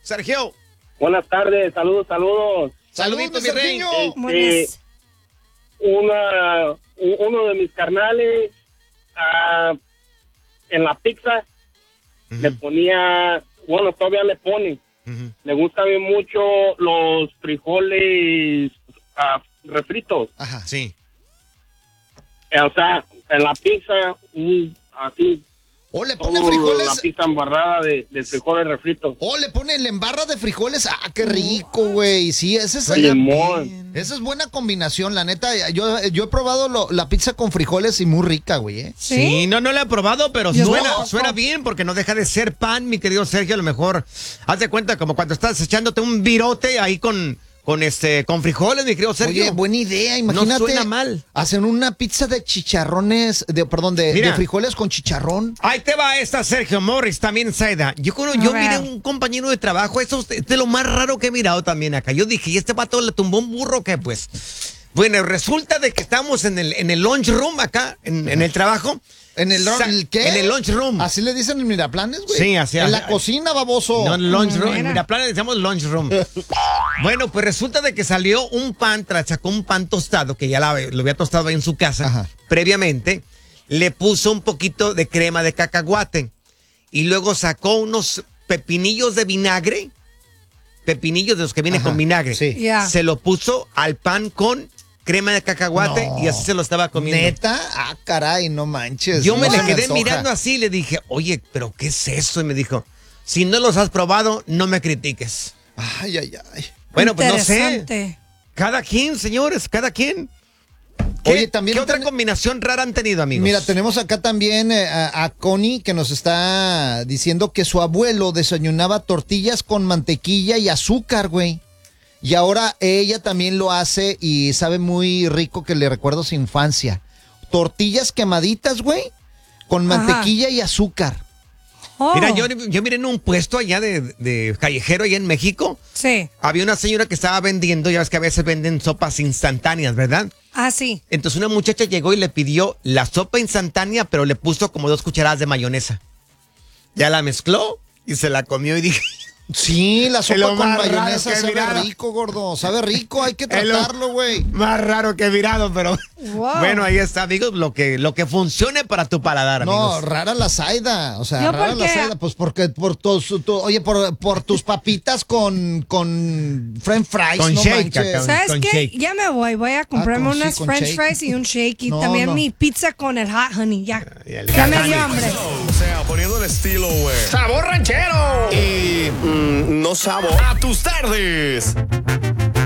Sergio. Buenas tardes, saludos. Saluditos, mi rey. Buenas. Uno de mis carnales en la pizza le ponía, bueno, todavía le pone. Le gusta bien mucho los frijoles refritos. Ajá, sí. O sea, en la pizza, así. O le pone frijoles. La pizza embarrada de frijoles refritos. O le pone la embarra de frijoles. Ah, qué rico, güey. Sí, esa es esa es buena combinación, la neta. Yo he probado la pizza con frijoles y muy rica, güey. Sí, no la he probado, pero Yo suena bien porque no deja de ser pan, mi querido Sergio. A lo mejor, haz de cuenta como cuando estás echándote un virote ahí con frijoles, mi querido Sergio. Oye, buena idea, imagínate. No suena mal. Hacen una pizza de chicharrones, de frijoles con chicharrón. Ahí te va esta, Sergio Morris, también Saida. Yo miré un compañero de trabajo, eso es de lo más raro que he mirado también acá. Yo dije, ¿y este pato le tumbó un burro qué, pues? Bueno, resulta de que estamos en el lunch room acá, en el trabajo. ¿En el qué? En el lunch room. ¿Así le dicen en Miraplanes, güey? Sí, así. En la cocina, baboso. No, en el lunch room. En Miraplanes le decíamos lunch room. Bueno, pues resulta de que salió un pan, sacó un pan tostado, que ya lo había tostado ahí en su casa. Ajá. Previamente. Le puso un poquito de crema de cacahuate. Y luego sacó unos pepinillos de vinagre. Pepinillos de los que vienen con vinagre. Sí. Yeah. Se lo puso al pan con crema de cacahuate y así se lo estaba comiendo. ¿Neta? Ah, caray, no manches. Yo me No le se quedé antoja. mirando así y le dije, oye, ¿pero qué es eso? Y me dijo, si no los has probado, no me critiques. Ay. Bueno, pues no sé. Interesante. Cada quien, señores, cada quien. Oye, también ¿Qué otra combinación rara han tenido, amigos? Mira, tenemos acá también a Connie que nos está diciendo que su abuelo desayunaba tortillas con mantequilla y azúcar, güey. Y ahora ella también lo hace y sabe muy rico, que le recuerdo su infancia. Tortillas quemaditas, güey, con mantequilla y azúcar. Oh. Mira, yo miré en un puesto allá de callejero allá en México. Sí. Había una señora que estaba vendiendo, ya ves que a veces venden sopas instantáneas, ¿verdad? Ah, sí. Entonces una muchacha llegó y le pidió la sopa instantánea, pero le puso como 2 cucharadas de mayonesa. Ya la mezcló y se la comió y dije... Sí, la sopa lo con más raro mayonesa que he sabe mirado. rico, gordo. Sabe rico, hay que tratarlo, güey. Más raro que he mirado, pero... Wow. Bueno, ahí está, amigos, lo que funcione para tu paladar, No, amigos. rara la Saida. O sea, ¿Yo rara por la qué? Saida. Pues porque por tus papitas con french fries, Con no shake, manches. acá. ¿Sabes con qué? shake. Ya me voy a comprarme sí, unas con french shake. fries y un shake y No, también no. mi pizza con el hot honey, ya. el Ya me hot dio honey. hambre. O sea, poniendo el estilo, güey. ¡Sabor ranchero! Y no sabor a tus tardes.